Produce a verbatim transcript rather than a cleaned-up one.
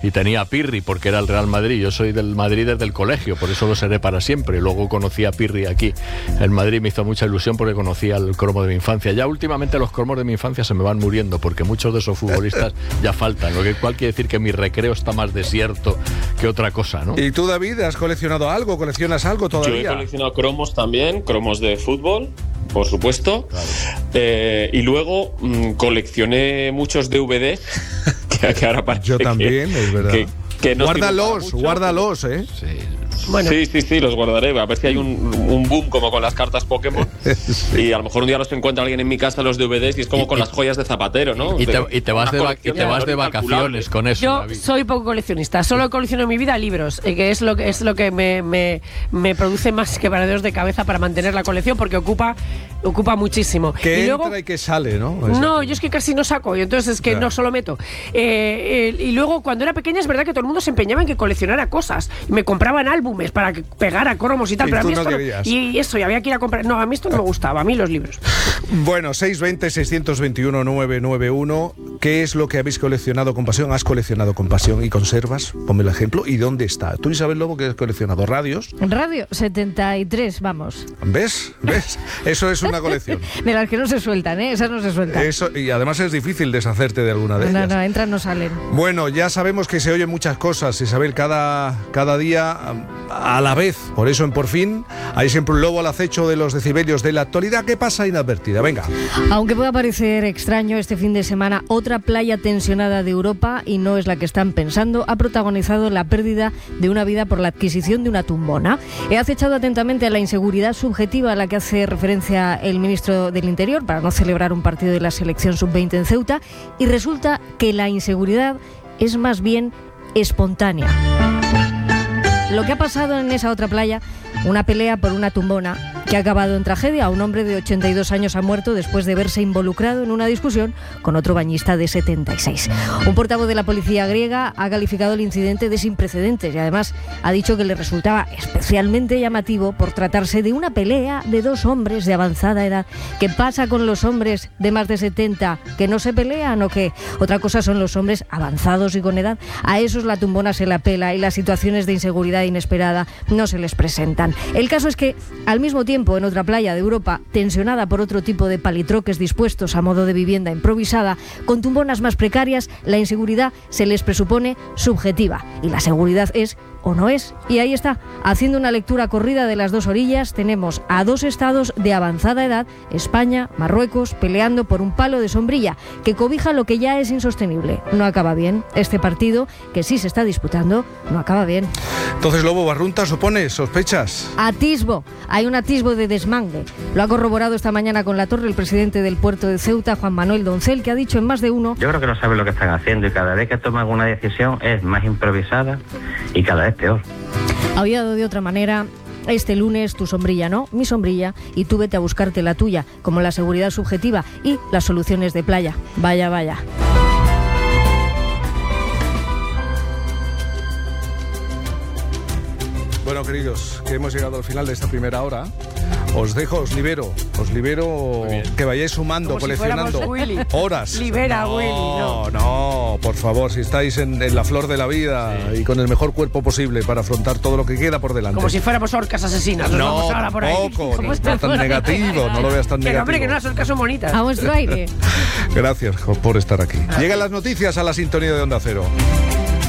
y tenía a Pirri porque era el Real Madrid. Yo soy del Madrid desde el colegio, por eso lo seré para siempre. Luego conocí a Pirri aquí en Madrid, me hizo mucha ilusión porque conocía el cromo de mi infancia. Ya últimamente los cromos de mi infancia se me van muriendo porque muchos de esos futbolistas ya faltan, lo que cual quiere decir que mi recreo está más desierto que otra cosa, ¿no? ¿Y tú, David, has coleccionado algo? ¿Coleccionas algo todavía? Yo he coleccionado cromos también, cromos de fútbol, por supuesto. Claro. Eh, y luego mmm, coleccioné muchos D V D que, que ahora parece Yo también, que, es verdad. Que, que no guárdalos, guárdalos, ¿eh? Sí. Bueno. Sí, sí, sí, los guardaré. A ver si hay un, un boom como con las cartas Pokémon. Sí. Y a lo mejor un día los encuentra alguien en mi casa, los D V Ds, y es como y, con y, las joyas de Zapatero, ¿no? Y te, de, y te vas, de, va, y te vas de vacaciones con eso. Yo David. soy poco coleccionista. Solo colecciono en mi vida libros, eh, que es lo que es lo que me, me, me produce más quebraderos de cabeza para mantener la colección, porque ocupa ocupa muchísimo. Que y entra luego, y que sale, ¿no? No, Exacto. Yo es que casi no saco, y entonces es que ya. no solo meto. Eh, eh, y luego, cuando era pequeña, es verdad que todo el mundo se empeñaba en que coleccionara cosas. Me compraban álbumes para que pegara cromos y tal, y pero a mí no esto no, y eso, y había que ir a comprar. No, a mí esto no me gustaba, a mí los libros. Bueno, seis veinte, seiscientos veintiuno, novecientos noventa y uno. ¿Qué es lo que habéis coleccionado con pasión? ¿Has coleccionado con pasión y conservas? Ponme el ejemplo. ¿Y dónde está? ¿Tú, Isabel Lobo, que has coleccionado? ¿Radios? Radio setenta y tres, vamos. ¿Ves? ¿Ves? Eso es una colección. De las que no se sueltan, ¿eh? Esas no se sueltan. Eso, y además es difícil deshacerte de alguna de no, ellas. No, no, entran, no salen. Bueno, ya sabemos que se oyen muchas cosas, Isabel, cada, cada día a la vez. Por eso en Por Fin hay siempre un lobo al acecho de los decibelios de la actualidad que pasa inadvertida. Venga. Aunque pueda parecer extraño, este fin de semana otra playa tensionada de Europa, y no es la que están pensando, ha protagonizado la pérdida de una vida por la adquisición de una tumbona. He acechado atentamente a la inseguridad subjetiva a la que hace referencia el ministro del Interior para no celebrar un partido de la selección sub veinte en Ceuta, y resulta que la inseguridad es más bien espontánea. Lo que ha pasado en esa otra playa, una pelea por una tumbona que ha acabado en tragedia. Un hombre de ochenta y dos años ha muerto después de verse involucrado en una discusión con otro bañista de setenta y seis. Un portavoz de la policía griega ha calificado el incidente de sin precedentes y además ha dicho que le resultaba especialmente llamativo por tratarse de una pelea de dos hombres de avanzada edad. ¿Qué pasa con los hombres de más de setenta? ¿Que no se pelean o qué? Otra cosa son los hombres avanzados y con edad. A esos la tumbona se la pela y las situaciones de inseguridad inesperada no se les presentan. El caso es que, al mismo tiempo, en otra playa de Europa, tensionada por otro tipo de palitroques dispuestos a modo de vivienda improvisada, con tumbonas más precarias, la inseguridad se les presupone subjetiva y la seguridad es o no es. Y ahí está, haciendo una lectura corrida de las dos orillas, tenemos a dos estados de avanzada edad, España, Marruecos, peleando por un palo de sombrilla que cobija lo que ya es insostenible. No acaba bien. Este partido, que sí se está disputando, no acaba bien. Entonces, Lobo, ¿Barrunta supone sospechas? Atisbo. Hay un atisbo de desmangue. Lo ha corroborado esta mañana con La Torre el presidente del puerto de Ceuta, Juan Manuel Doncel, que ha dicho en más de uno: yo creo que no saben lo que están haciendo y cada vez que toman una decisión es más improvisada y cada vez peor. Había dado de otra manera. Este lunes tu sombrilla no, mi sombrilla, y tú vete a buscarte la tuya, como la seguridad subjetiva y las soluciones de playa. Vaya, vaya. Bueno, queridos, que hemos llegado al final de esta primera hora. Os dejo, os libero, os libero que vayáis sumando, como coleccionando si Willy. horas. Libera, no, Willy, no. No, por favor, si estáis en, en la flor de la vida sí. y con el mejor cuerpo posible para afrontar todo lo que queda por delante. Como si fuéramos orcas asesinas. Nos no, vamos ahora por ahí. Poco, no es tan negativo, no lo veas tan que negativo. Hombre, que no, las orcas son bonitas. A vuestro aire. Gracias por estar aquí. Llegan las noticias a la sintonía de Onda Cero.